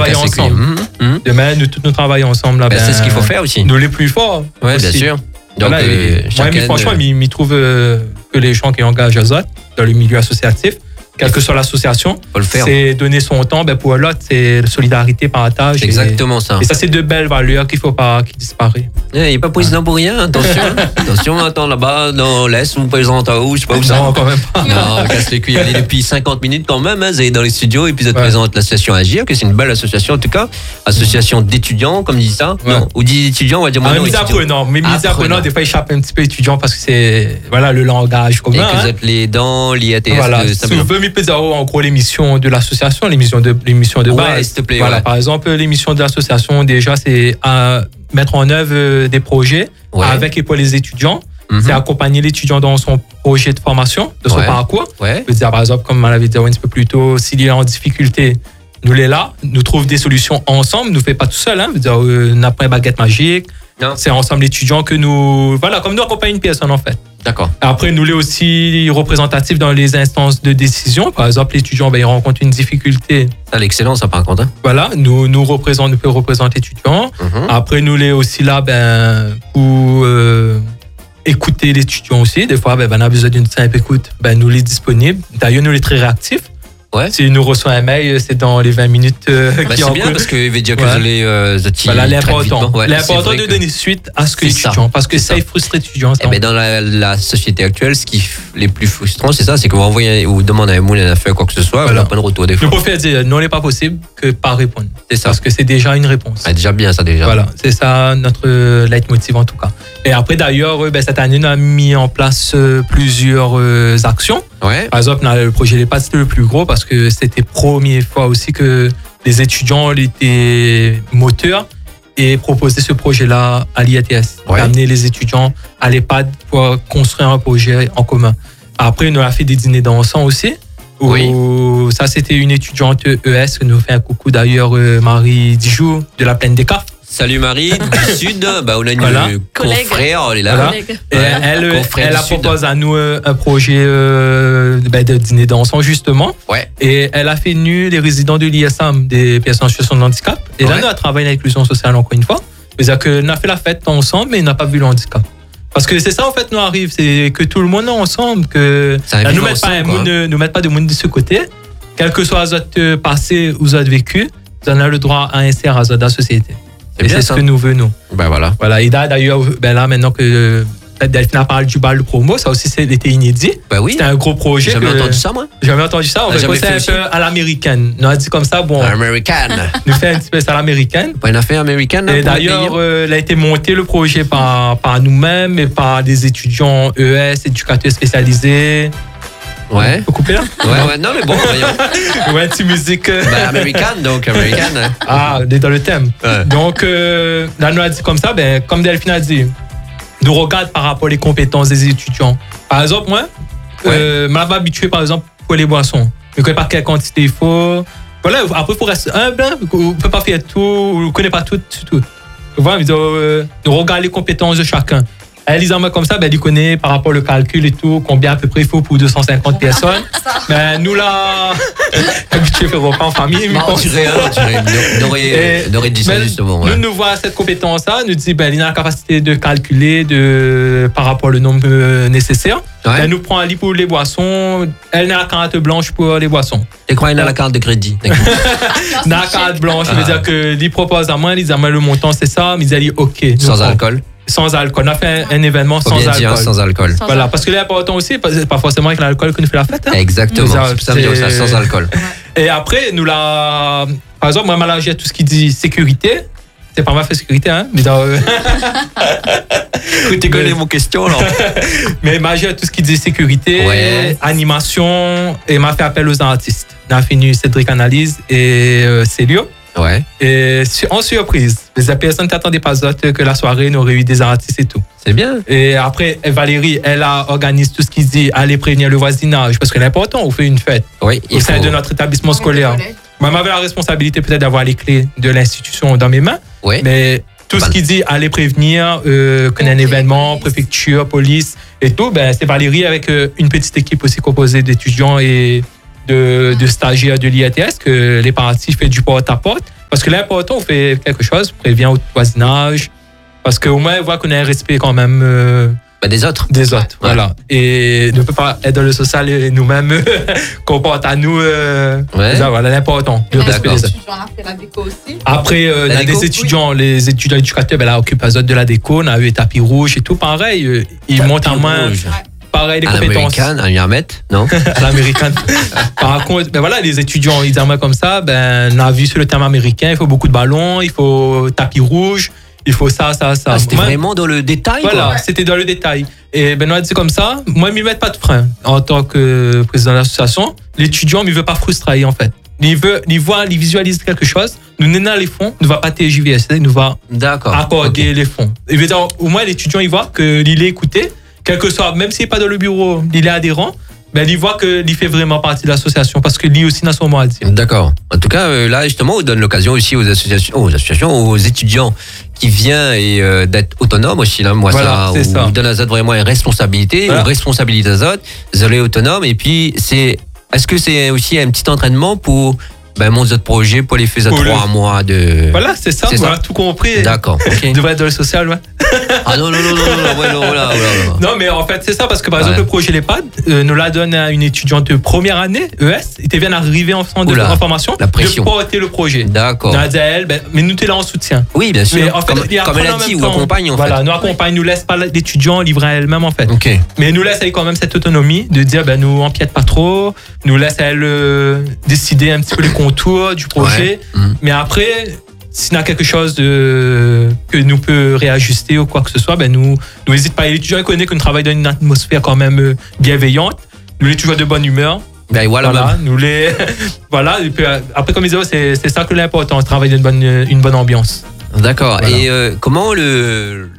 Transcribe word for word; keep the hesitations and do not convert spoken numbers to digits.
travailler ensemble. Mmh, mmh. Demain, nous tous nous travaillons ensemble. Là, ben, ben, c'est ce qu'il faut faire aussi. Nous les plus forts. Oui, bien sûr. Donc, voilà, euh, moi, chacun, mais franchement, euh... il trouve euh, que les gens qui engagent eux autres dans le milieu associatif, quelle que soit l'association, c'est donner son temps. Ben pour l'autre, c'est solidarité, partage. C'est exactement et, ça. Et ça, c'est de belles valeurs qu'il ne faut pas qu'ils disparaissent. Il n'est pas président pour rien, attention. Attention, attends là-bas, dans l'Est, ou président à où, je sais pas où ça. Non, quand même pas. Non, casse les couilles. Il est depuis cinquante minutes quand même, hein, vous êtes dans les studios et puis vous êtes ouais. présente l'association Agir, que c'est une belle association en tout cas. Association d'étudiants, comme dit ça. Ouais. Non, ou dit étudiants, on va dire moi. Ah, mis apprenants, mais mis apprenants, des fois, échappe un petit peu étudiants parce que c'est voilà, le langage commun. Et que vous êtes les dans l'I A T S. Voilà, si vous voulez mettre en gros l'émission de l'association, l'émission de, l'émission de base. Ouais, s'il te plaît. Voilà, ouais. par exemple, l'émission de l'association, déjà, c'est à mettre en œuvre des projets ouais. avec et pour les étudiants. Mm-hmm. C'est accompagner l'étudiant dans son projet de formation, de son ouais. parcours. Ouais. Je veux dire, par exemple, comme on l'avait dit un petit peu plus tôt, s'il est en difficulté, nous les là, nous trouve des solutions ensemble, nous ne fait pas tout seul. Hein. Je veux dire, euh, n'a pas une baguette magique. Non. C'est ensemble l'étudiant que nous, voilà, comme nous accompagnons une personne en fait. D'accord. Après, nous les aussi représentatifs dans les instances de décision. Par exemple, l'étudiant, ben, il rencontre une difficulté. Ça, l'excellence, ça par contre. Hein. Voilà, nous nous représentons, nous pouvons représenter l'étudiant. Mm-hmm. Après, nous les aussi là, ben, pour euh, écouter l'étudiant aussi. Des fois, ben, ben, on a besoin d'une simple écoute. Ben, nous les disponibles. D'ailleurs, nous les très réactifs. Ouais. Si nous reçoit un mail, c'est dans les vingt minutes euh, bah, qui c'est bien parce qu'il veut dire que ouais. vous allez euh, voilà, l'important, ouais, l'important de que... donner suite à ce que l'étudiant, parce que ça, ça frustre l'étudiant. Et ben dans la, la société actuelle, ce qui les plus frustrant, c'est ça, c'est que vous envoyez ou demandez à un moulin à faire quoi que ce soit, voilà. On n'a pas de retour des fois. Le prophète dit non, il n'est pas possible que pas répondre. C'est ça. Parce que c'est déjà une réponse. Ah, déjà bien ça déjà. Voilà, c'est ça notre leitmotiv en tout cas. Et après d'ailleurs, ben, cette année, on a mis en place euh, plusieurs euh, actions. Ouais. Par exemple, le projet Les Pas, c'était le plus gros parce que c'était la première fois aussi que les étudiants étaient moteurs et proposaient ce projet-là à l'I A T S. Ouais. Amener les étudiants à l'EHPAD pour construire un projet en commun. Après, on a fait des dîners dansants aussi. Où oui. Ça, c'était une étudiante E S, qui nous fait un coucou d'ailleurs, Marie Dijoux, de la Plaine des Cafres. Salut Marie, du Sud, bah, on a une voilà. confrère, elle est là. Voilà. Et ouais. elle, confrère elle a proposé à nous un projet euh, bah, de dîner dansant justement. Ouais. Et elle a fait venir les résidents de l'I S A M, des personnes en situation de handicap. Et ouais. là, nous avons travaillé l'inclusion sociale encore une fois. C'est-à-dire qu'on a fait la fête ensemble, mais on n'a pas vu le handicap. Parce que c'est ça en fait nous arrive, c'est que tout le monde est ensemble, que là, nous mettent pas monde, nous mettent pas de monde de ce côté, quel que soit votre passé ou votre vécu, vous en avez le droit à insérer à la société. C'est, et c'est ce que nous venons. Ben voilà. Voilà. Et d'ailleurs, ben là maintenant que Delphine a parlé du bal de promo, ça aussi c'était inédit. Ben oui. C'était un gros projet. J'ai jamais que... entendu ça moi. J'ai jamais entendu ça. On va passer un peu à l'américaine. On a dit comme ça, bon. Américaine. Nous fait un petit peu ça à l'américaine. Pas une affaire américaine. Et d'ailleurs, euh, il a été monté le projet par par nous-mêmes et par des étudiants E S, éducateurs spécialisés. Ouais. Faut couper là? Ouais, ouais, non, mais bon, voyons. Ouais, petite musique. Euh... Ben, américaine, donc, américaine. Ah, on est dans le thème. Ouais. Donc, euh, là, nous a dit comme ça, ben, comme Delphine a dit, nous regarde par rapport aux compétences des étudiants. Par exemple, moi, ouais. euh, je m'avais habitué, par exemple, pour les boissons. Je ne connais pas quelle quantité il faut. Voilà, après, il faut rester humble. On ne peut pas faire tout, on ne connaît pas tout. tout. Voilà, euh, nous regarde les compétences de chacun. Elisama comme ça, ben, il connaît par rapport au calcul et tout, combien à peu près il faut pour deux cent cinquante personnes. Ben, nous là, habitués à faire repas en famille. Non, tu n'aurais dit ça justement. Ouais. Nous, nous voit cette compétence-là, nous dit, ben, il a la capacité de calculer de, par rapport au nombre nécessaire. Ouais. Elle nous prend un lit pour les boissons, elle a la carte blanche pour les boissons. Et quoi, il a la carte de crédit? Il a la carte blanche, ça veut dire que lui propose à moi, il dit, le montant c'est ça, mais il dit, ok. Sans alcool? Sans alcool. On a fait un, un événement sans alcool. Dire, sans alcool. Sans voilà, parce que l'important aussi, c'est pas forcément avec l'alcool que nous fait la fête. Hein. Exactement. C'est ça, c'est ça, sans alcool. Et après, nous la, par exemple, moi, malagé tout ce qui dit sécurité. C'est pas mal fait sécurité, hein. Mais dans, euh... tu connais mon question, là. Mais malgré tout ce qui dit sécurité, ouais. Animation, et m'a fait appel aux artistes. On a fini Cédric Analyse et euh, Célio. Ouais. Et en surprise, les personnes n'attendaient pas d'autre que la soirée, nous aurait eu des artistes et tout. C'est bien. Et après, Valérie, elle a organisé tout ce qui dit aller prévenir le voisinage, parce que l'important, on fait une fête. Oui, au sein faut... de notre établissement scolaire. Moi, j'avais la responsabilité peut-être d'avoir les clés de l'institution dans mes mains. Oui. Mais tout ce qui dit aller prévenir, euh, qu'on ait un événement, préfecture, police et tout, ben, c'est Valérie avec euh, une petite équipe aussi composée d'étudiants et de, de stagiaires de l'I A T S que les parties fait du porte-à-porte. Parce que l'important, on fait quelque chose, prévient au voisinage, parce qu'au moins, on voit qu'on a un respect quand même. Euh, Bah des autres. Des autres, ouais. Voilà. Et ne peut pas être dans le social et nous-mêmes comporte à nous. Euh, ouais. Ça, voilà, l'important. Le respect des autres. On a fait la déco aussi. Après, euh, la on a des étudiants, oui. Les étudiants éducateurs, ben là, occupent les autres de la déco. On a eu les tapis rouges et tout. Pareil, euh, ils montent en main. Pareil, les à compétences. À l'américaine, non? À l'américaine. Par contre, ben voilà, les étudiants, ils aiment comme ça. Ben, on a vu sur le terme américain, il faut beaucoup de ballons, il faut tapis rouge. Il faut ça, ça, ça. Ah, c'était moi, vraiment dans le détail. Voilà, c'était dans le détail. Et Benoît dit comme ça, moi, ils ne mettent pas de frein. En tant que président de l'association, l'étudiant ne veut pas frustrer, en fait. Il veut, il voit, il visualise quelque chose. Nous n'avons les fonds, ne va pas T J V S, il nous va accorder okay. les fonds. Et veut dire, au moins, l'étudiant, il voit qu'il est écouté, quel que soit, même s'il n'est pas dans le bureau, il est adhérent. Ben, il voit qu'il fait vraiment partie de l'association parce que lui aussi n'a son mot à dire. D'accord. En tout cas, euh, là, justement, on donne l'occasion aussi aux associations, aux associations, aux étudiants qui viennent et euh, d'être autonomes aussi. Là, moi, voilà, ça, ça. on donne à Zot vraiment une responsabilité, voilà. Une responsabilité à Zot, vous allez autonome. Et puis, c'est, est-ce que c'est aussi un petit entraînement pour ben, mon autre projet pour les faire à trois mois de. Voilà, c'est ça, on a tout compris. D'accord. Okay. Devrait être dans le social, ouais. Ah non, non, non, non, non, ouais, non, voilà, voilà, voilà. Non, mais en fait, c'est ça, parce que par exemple, ouais. Le projet l'EHPAD euh, nous l'a donné à une étudiante de première année, E S, et tu viens d'arriver en centre de formation, la pression. De porter le projet. D'accord. On a dit à elle, ben, mais nous, t'es là en soutien. Oui, bien sûr. Mais en fait, comme, comme elle a dit, ou accompagne, en voilà, fait. Nous accompagne, nous laisse pas l'étudiant livrer à elle-même, en fait. Okay. Mais nous laisse elle quand même cette autonomie de dire, ben, nous empiète pas trop, nous laisse elle euh, décider un petit peu les contours du projet. Ouais. Mmh. Mais après, s'il y a quelque chose de, que nous peut réajuster ou quoi que ce soit, ben nous, nous n'hésitons pas. L'étudiant connaît qu'on travaille dans une atmosphère quand même bienveillante. Nous les toujours de bonne humeur. Ben voilà, voilà nous les, voilà. Et puis, après, comme ils disent, c'est, c'est ça que l'important, travailler dans une bonne, une bonne ambiance. D'accord. Voilà. Et euh, comment le,